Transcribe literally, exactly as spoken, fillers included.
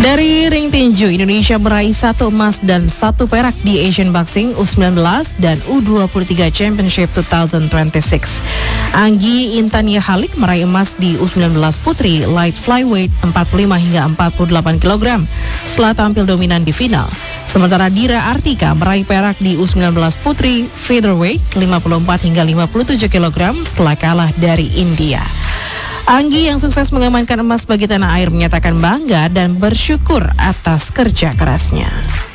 Dari ring tinju, Indonesia meraih satu emas dan satu perak di Asian Boxing U sembilan belas dan U dua puluh tiga Championship dua ribu dua puluh enam. Anggi Intania Halik meraih emas di U sembilan belas Putri Light Flyweight empat puluh lima hingga empat puluh delapan kilogram setelah tampil dominan di final. Sementara Dira Artika meraih perak di U sembilan belas Putri Featherweight lima puluh empat hingga lima puluh tujuh kilogram setelah kalah dari India. Anggi yang sukses mengamankan emas bagi tanah air menyatakan bangga dan bersyukur atas kerja kerasnya.